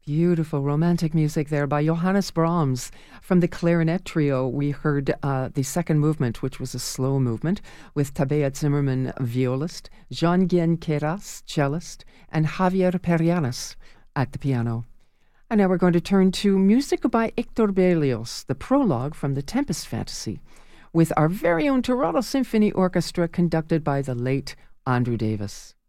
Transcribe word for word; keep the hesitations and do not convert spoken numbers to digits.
Beautiful romantic music there by Johannes Brahms. From the clarinet trio, we heard uh, the second movement, which was a slow movement, with Tabea Zimmerman, violist, Jean-Guyen Queyras, cellist, and Javier Perianes at the piano. And now we're going to turn to music by Hector Berlioz, the prologue from The Tempest Fantasy, with our very own Toronto Symphony Orchestra conducted by the late Andrew Davis.